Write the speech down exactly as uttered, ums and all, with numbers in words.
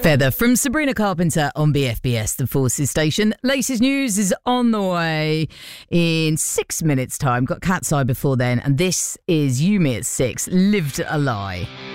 Feather from Sabrina Carpenter on B F B S, the Forces station. Latest news is on the way in six minutes' time. Got Cat's Eye before then, and this is You Me at Six, Lived a Lie.